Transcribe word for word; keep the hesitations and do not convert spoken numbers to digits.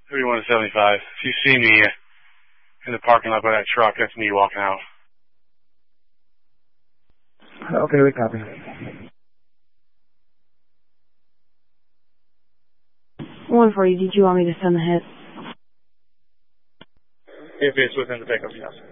thirty-one to seventy-five. If you see me in the parking lot by that truck, that's me walking out. Okay, we copy. one forty, did you want me to send the hit? If it's within the pickup, yes.